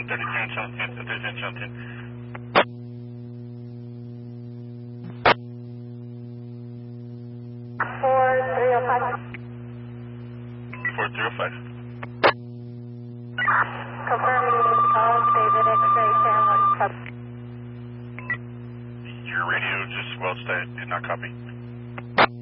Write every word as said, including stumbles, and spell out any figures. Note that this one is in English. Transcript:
one thirty-two on channel ten, thirty-two on channel ten. four three oh five. four three oh five. Confirming call, David X-ray, San Juan. Your radio just well stated, did not copy.